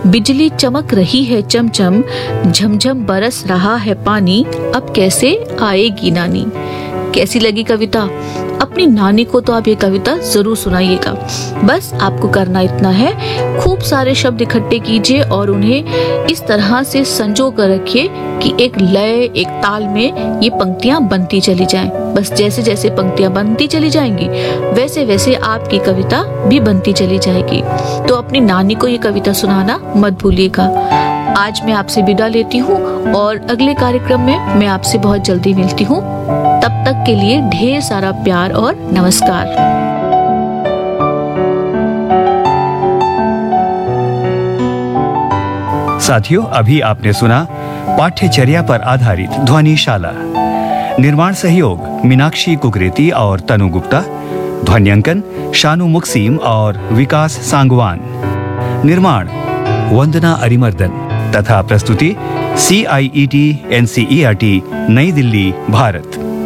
बिजली चमक रही है चमचम, झमझम बरस रहा है पानी, अब कैसे आएगी नानी। कैसी लगी कविता? अपनी नानी को तो आप ये कविता जरूर सुनाइएगा। बस आपको करना इतना है, खूब सारे शब्द इकट्ठे कीजिए और उन्हें इस तरह से संजो कर रखिए कि एक लय, एक ताल में ये पंक्तियां बनती चली जाएं। बस जैसे जैसे पंक्तियां बनती चली जाएंगी वैसे वैसे आपकी कविता भी बनती चली जाएगी। तो अपनी नानी को ये कविता सुनाना मत भूलिएगा। आज मैं आपसे विदा लेती हूँ और अगले कार्यक्रम में मैं आपसे बहुत जल्दी मिलती हूँ। तब तक के लिए ढेर सारा प्यार और नमस्कार। साथियों, अभी आपने सुना पाठ्यचर्या पर आधारित ध्वनिशाला। निर्माण सहयोग मीनाक्षी कुकरेती और तनु गुप्ता। ध्वन्यांकन शानु मुक्सीम और विकास सांगवान। निर्माण वंदना अरिमर्दन तथा प्रस्तुति CIET NCERT नई दिल्ली, भारत।